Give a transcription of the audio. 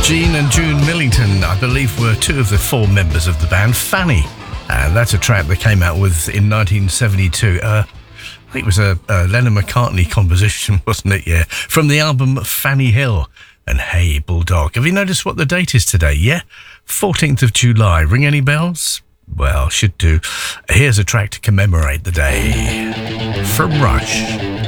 Gene and June Millington, I believe, were two of the four members of the band Fanny. And that's a track they came out with in 1972. I think it was a Lennon McCartney composition, wasn't it? Yeah. From the album Fanny Hill. And hey, Bulldog, have you noticed what the date is today? Yeah? 14th of July. Ring any bells? Well, should do. Here's a track to commemorate the day. From Rush.